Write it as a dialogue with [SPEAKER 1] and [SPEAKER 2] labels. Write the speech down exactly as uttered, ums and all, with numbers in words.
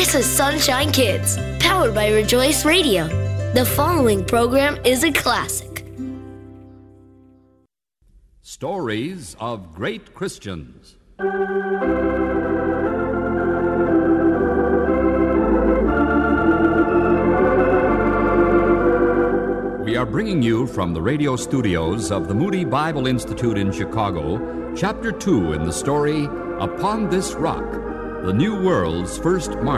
[SPEAKER 1] This is Sunshine Kids, powered by Rejoice Radio. The following program is a classic.
[SPEAKER 2] Stories of Great Christians. We are bringing you from the radio studios of the Moody Bible Institute in Chicago, Chapter two in the story, Upon This Rock, the New World's First Martyr.